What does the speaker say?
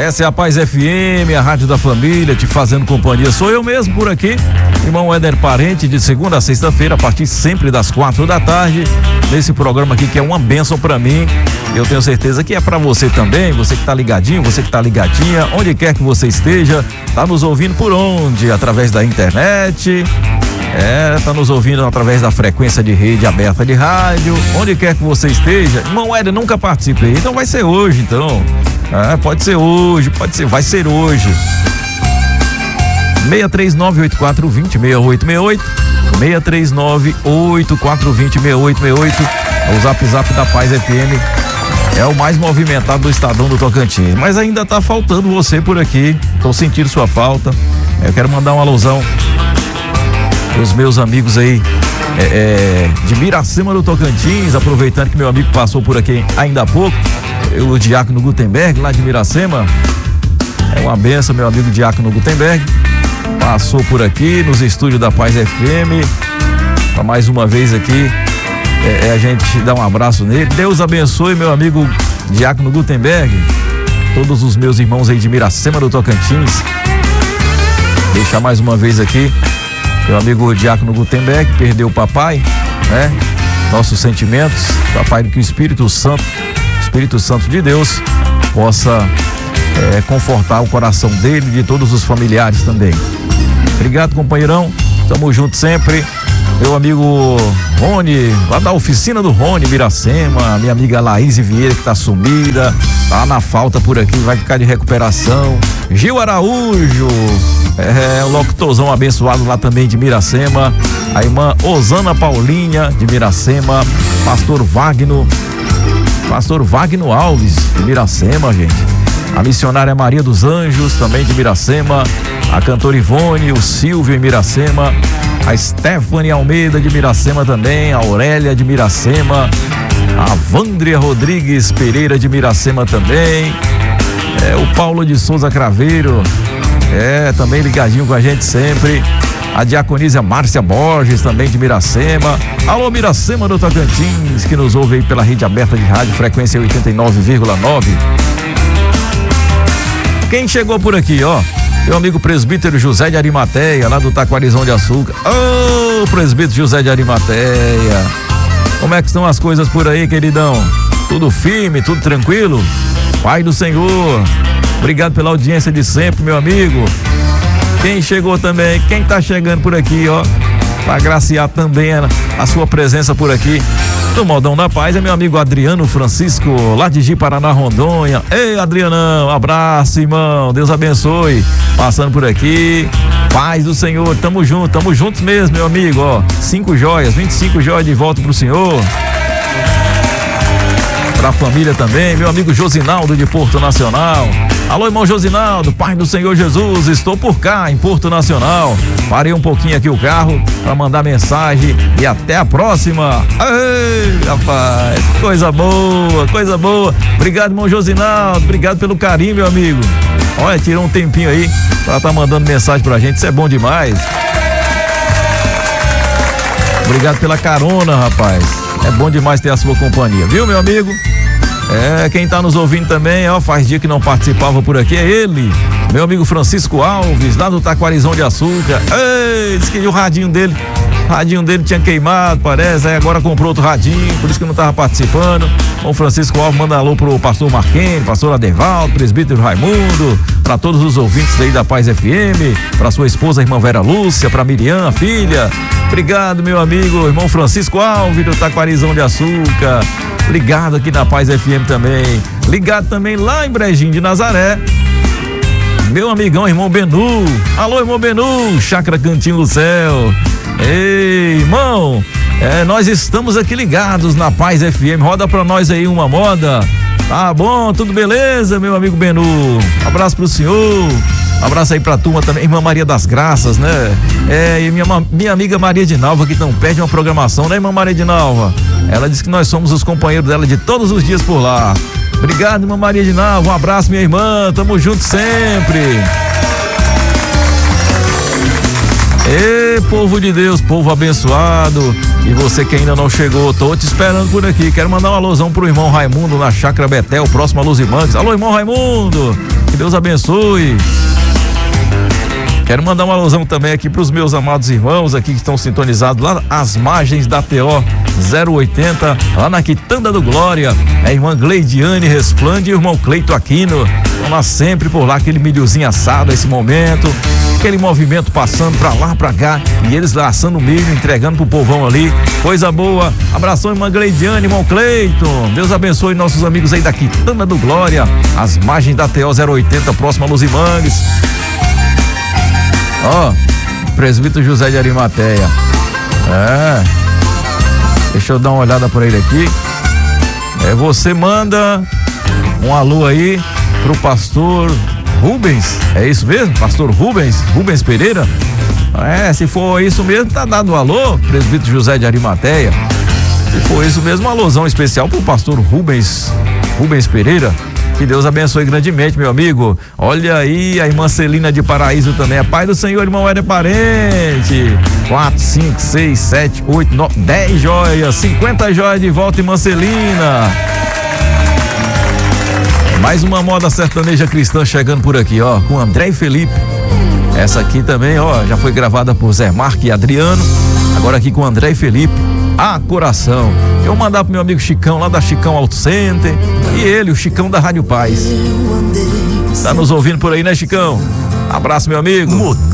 Essa é a Paz FM, a rádio da família, te fazendo companhia. Sou eu mesmo por aqui, irmão Éder Parente, de segunda a sexta-feira, a partir sempre das 4 da tarde, nesse programa aqui que é uma bênção pra mim. Eu tenho certeza que é pra você também, você que tá ligadinho, você que tá ligadinha, onde quer que você esteja, tá nos ouvindo por onde? Através da internet, tá nos ouvindo através da frequência de rede aberta de rádio, onde quer que você esteja. Irmão Éder, nunca participei, então vai ser hoje, então. Pode ser hoje, vai ser hoje. 63984206868, 63984206868, o zap da Paz FM. É o mais movimentado do estadão do Tocantins, mas ainda tá faltando você por aqui. Tô sentindo sua falta. Eu quero mandar um alusão os meus amigos aí de Miracema do Tocantins, aproveitando que meu amigo passou por aqui ainda há pouco, o Diácono Gutenberg, lá de Miracema. É uma benção, meu amigo Diácono Gutenberg, passou por aqui nos estúdios da Paz FM, para mais uma vez aqui a gente dá um abraço nele. Deus abençoe meu amigo Diácono Gutenberg, todos os meus irmãos aí de Miracema do Tocantins. Deixar mais uma vez aqui meu amigo Diácono Gutenberg, perdeu o papai, né? Nossos sentimentos, papai, que o Espírito Santo de Deus possa confortar o coração dele e de todos os familiares também. Obrigado, companheirão, tamo junto sempre. Meu amigo Rony, lá da oficina do Rony, Miracema, minha amiga Laís Vieira, que tá sumida, tá na falta por aqui, vai ficar de recuperação. Gil Araújo, o locutorzão abençoado lá também de Miracema, a irmã Osana Paulinha de Miracema, pastor Wagner Alves de Miracema, gente. A missionária Maria dos Anjos, também de Miracema, a cantora Ivone, o Silvio em Miracema, a Stephanie Almeida de Miracema também, a Aurélia de Miracema, a Vandria Rodrigues Pereira de Miracema também, o Paulo de Souza Craveiro, também ligadinho com a gente sempre, a diaconisa Márcia Borges também de Miracema. Alô, Miracema do Tocantins, que nos ouve aí pela rede aberta de rádio, frequência 89,9. Quem chegou por aqui, ó? Meu amigo presbítero José de Arimateia, lá do Taquarizão de Açúcar. Ô, presbítero José de Arimateia, como é que estão as coisas por aí, queridão? Tudo firme, tudo tranquilo? Pai do Senhor, obrigado pela audiência de sempre, meu amigo. Quem chegou também, quem tá chegando por aqui, ó, pra agraciar também a sua presença por aqui no Modão da Paz, é meu amigo Adriano Francisco, lá de Ji-Paraná, Rondônia. Ei, Adrianão, abraço, irmão, Deus abençoe, passando por aqui, paz do Senhor, tamo juntos mesmo, meu amigo, ó, 25 joias de volta pro Senhor, pra família também, meu amigo Josinaldo de Porto Nacional. Alô, irmão Josinaldo, Pai do Senhor Jesus, estou por cá em Porto Nacional. Parei um pouquinho aqui o carro para mandar mensagem e até a próxima. Ei, rapaz, coisa boa. Obrigado, irmão Josinaldo, obrigado pelo carinho, meu amigo. Olha, tirou um tempinho aí para tá mandando mensagem pra gente, isso é bom demais. Obrigado pela carona, rapaz. É bom demais ter a sua companhia, viu, meu amigo? Quem tá nos ouvindo também, ó, faz dia que não participava por aqui, é ele, meu amigo Francisco Alves, lá do Taquarizão de Açúcar. Ei, disse que o radinho dele tinha queimado, parece, aí agora comprou outro radinho, por isso que não tava participando. O Francisco Alves manda alô pro pastor Marquinhos, pastor Adevaldo, presbítero Raimundo, para todos os ouvintes aí da Paz FM, para sua esposa, a irmã Vera Lúcia, para Miriam, a filha. Obrigado, meu amigo, irmão Francisco Alves, do Taquarizão de Açúcar. Ligado aqui na Paz FM também. Ligado também lá em Brejinho de Nazaré, meu amigão, irmão Benu. Alô, irmão Benu, Chácara Cantinho do Céu. Ei, irmão, nós estamos aqui ligados na Paz FM. Roda pra nós aí uma moda. Tá bom, tudo beleza, meu amigo Benu? Abraço pro senhor. Abraço aí pra turma também, irmã Maria das Graças, né? E minha amiga Maria de Nalva, que não perde uma programação, né, irmã Maria de Nalva? Ela disse que nós somos os companheiros dela de todos os dias por lá. Obrigado, irmã Maria de Nalva, um abraço, minha irmã, tamo junto sempre. Ê, povo de Deus, povo abençoado. E você que ainda não chegou, tô te esperando por aqui. Quero mandar um alôzão pro irmão Raimundo na Chácara Betel, próximo a Luzimangues. Alô, irmão Raimundo, que Deus abençoe. Quero mandar uma alusão também aqui para os meus amados irmãos aqui que estão sintonizados lá às margens da TO 080, lá na Quitanda do Glória. É a irmã Gleidiane Resplande e o irmão Cleito Aquino. Estão lá sempre por lá, aquele milhozinho assado, esse momento, aquele movimento passando pra lá, pra cá, e eles lá assando milho, entregando pro povão ali. Coisa boa. Abração, irmã Gleidiane, irmão Cleito. Deus abençoe nossos amigos aí da Quitanda do Glória, às margens da TO 080, próximo a Luzimangues. Ó, presbítero José de Arimateia. Deixa eu dar uma olhada por ele aqui. Você manda um alô aí pro pastor Rubens, é isso mesmo? Pastor Rubens Pereira? Se for isso mesmo, tá dado um alô, presbítero José de Arimateia. Se for isso mesmo, uma alusão especial pro pastor Rubens Pereira. Que Deus abençoe grandemente, meu amigo. Olha aí, a irmã Celina de Paraíso também. É pai do Senhor, irmão Éder Parente. 4, 5, 6, 7, 8, 9, 10 joias, 50 joias de volta, irmã Celina. Mais uma moda sertaneja cristã chegando por aqui, ó, com André e Felipe. Essa aqui também, ó, já foi gravada por Zé Marque e Adriano. Agora aqui com André e Felipe. Coração. Eu vou mandar pro meu amigo Chicão, lá da Chicão Auto Center. E ele, o Chicão da Rádio Paz. Tá nos ouvindo por aí, né, Chicão? Abraço, meu amigo.